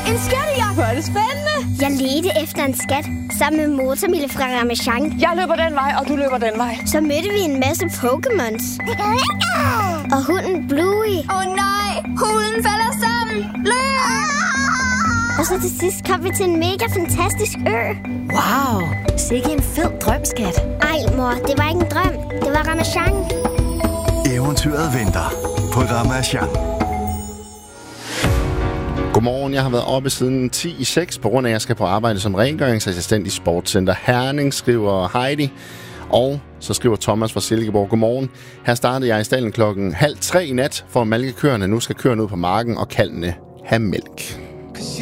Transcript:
En skattejagt. Hvor er det spændende. Jeg ledte efter en skat sammen med Motormille fra Ramasjang. Jeg løber den vej, og du løber den vej. Så mødte vi en masse Pokémons. Og hunden Bluey. Nej, hunden falder sammen. Løb! Og så til sidst kom vi til en mega fantastisk ø. Wow, sikke en fed drømskat. Ej mor, det var ikke en drøm. Det var Ramasjang. Eventyret venter på Ramasjang. Godmorgen, jeg har været oppe siden 10:06, på grund af, at jeg skal på arbejde som rengøringsassistent i Sportscenter Herning, skriver Heidi. Og så skriver Thomas fra Silkeborg, godmorgen. Her startede jeg i stallen 2:30 i nat, for at malke køerne. Nu skal køerne ud på marken, og kalvene have mælk.